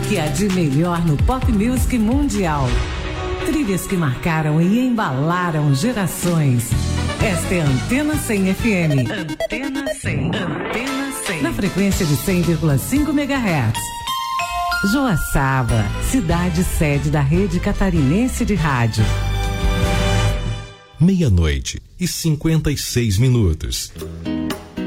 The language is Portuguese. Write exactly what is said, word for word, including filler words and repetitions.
que há de melhor no pop music mundial. Trilhas que marcaram e embalaram gerações. Esta é a Antena cem F M. Antena cem. Antena cem. Na frequência de cem vírgula cinco megahertz. Joaçaba, cidade sede da Rede Catarinense de Rádio. Meia-noite e cinquenta e seis minutos.